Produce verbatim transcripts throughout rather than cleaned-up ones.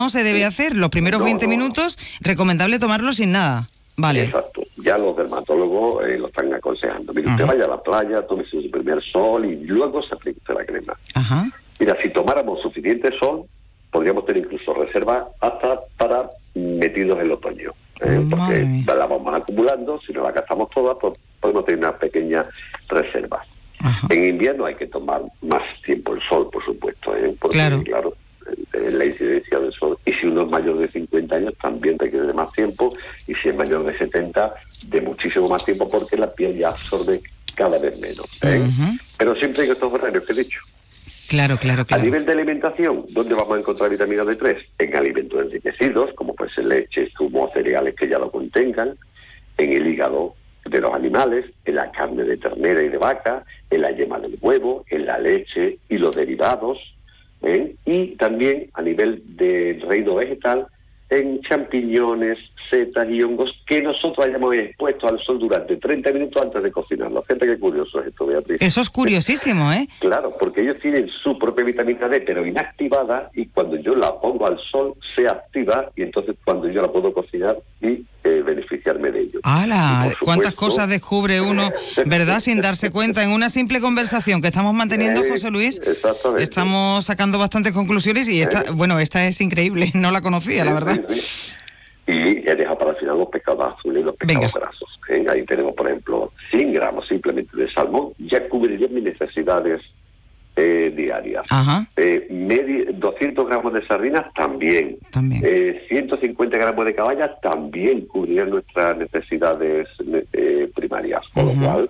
no se debe hacer. Los primeros no, veinte no, minutos, recomendable tomarlo sin nada. Vale. Exacto. Ya los dermatólogos eh, lo están aconsejando. Mire, usted vaya a la playa, tome su primer sol y luego se aplique la crema. Ajá. Mira, si tomáramos suficiente sol, podríamos tener incluso reserva hasta para metidos en el otoño. Eh, porque la vamos acumulando, si no la gastamos toda, pues podemos tener una pequeña reserva. Ajá. En invierno hay que tomar más tiempo el sol, por supuesto, ¿eh? Porque, claro, claro eh, la incidencia del sol. Y si uno es mayor de cincuenta años, también requiere de más tiempo. Y si es mayor de setenta, de muchísimo más tiempo, porque la piel ya absorbe cada vez menos. ¿eh? Uh-huh. Pero siempre en estos horarios que he dicho. Claro, claro, claro. A nivel de alimentación, ¿dónde vamos a encontrar vitamina D tres? En alimentos enriquecidos, como puede ser leche, zumo, cereales que ya lo contengan, en el hígado de los animales, en la carne de ternera y de vaca, en la yema del huevo, en la leche y los derivados, ¿eh? Y también a nivel del reino vegetal, en champiñones, setas y hongos que nosotros hayamos expuesto al sol durante treinta minutos antes de cocinarlo. Fíjate qué curioso es esto, Beatriz. Eso es curiosísimo, ¿eh? Claro, porque ellos tienen su propia vitamina D, pero inactivada, y cuando yo la pongo al sol, se activa, y entonces cuando yo la puedo cocinar y eh, beneficiarme de ello. ¡Hala! Supuesto, ¿Cuántas cosas descubre uno, verdad, sin darse cuenta? En una simple conversación que estamos manteniendo, José Luis, exactamente, estamos sacando bastantes conclusiones y esta, bueno, esta es increíble, no la conocía, la verdad. Sí, sí. Y he dejado para el final los pescados azules y los pescados Venga. grasos. ¿eh? Ahí tenemos, por ejemplo, cien gramos simplemente de salmón, ya cubriría mis necesidades eh, diarias. Ajá. Eh, medi- doscientos gramos de sardinas también. También. Eh, ciento cincuenta gramos de caballa también cubrirían nuestras necesidades eh, primarias. Con uh-huh. lo cual,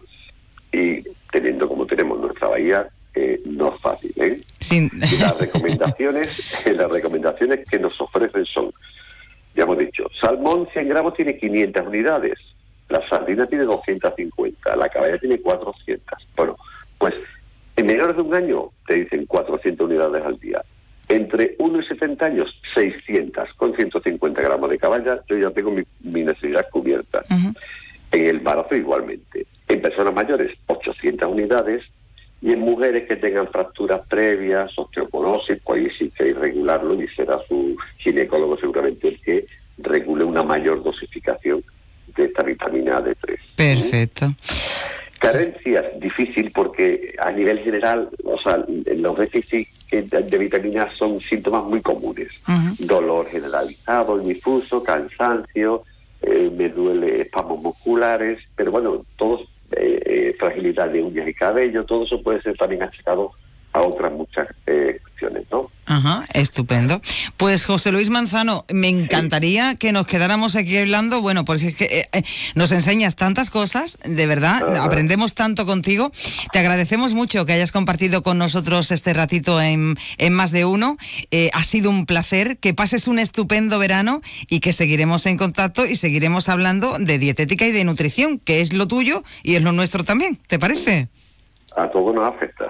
y teniendo como tenemos nuestra bahía, eh, no es fácil. ¿eh? Sin... Y las recomendaciones, las recomendaciones que nos ofrecen son, ya hemos dicho, salmón cien gramos tiene quinientas unidades, la sardina tiene doscientas cincuenta, la caballa tiene cuatrocientas. Bueno, pues en menores de un año te dicen cuatrocientas unidades al día. Entre uno y setenta años, seiscientas, con ciento cincuenta gramos de caballa, yo ya tengo mi, mi necesidad cubierta. Uh-huh. En el embarazo igualmente. En personas mayores, ochocientas unidades. Y en mujeres que tengan fracturas previas, osteoporosis, pues ahí sí que hay que regularlo y será su ginecólogo seguramente el que regule una mayor dosificación de esta vitamina D tres. Perfecto. ¿Mm? Carencias, difícil porque a nivel general, o sea, los déficits de vitaminas son síntomas muy comunes. Uh-huh. Dolor generalizado y difuso, cansancio, eh, me duele espasmos musculares, pero bueno, todos Eh, eh, fragilidad de uñas y cabello, todo eso puede ser también achacado a otras muchas eh, cuestiones, ¿no? Ajá, estupendo. Pues José Luis Manzano, me encantaría sí. que nos quedáramos aquí hablando, bueno, porque es que eh, eh, nos enseñas tantas cosas, de verdad, Ajá. aprendemos tanto contigo. Te agradecemos mucho que hayas compartido con nosotros este ratito en, en Más de Uno. Eh, ha sido un placer, que pases un estupendo verano y que seguiremos en contacto y seguiremos hablando de dietética y de nutrición, que es lo tuyo y es lo nuestro también, ¿te parece? A todos nos afecta.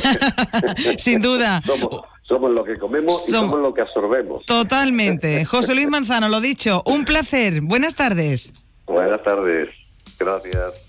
Sin duda. Somos, somos lo que comemos y somos, somos lo que absorbemos. Totalmente. José Luis Manzano, lo dicho, un placer. Buenas tardes. Buenas tardes. Gracias.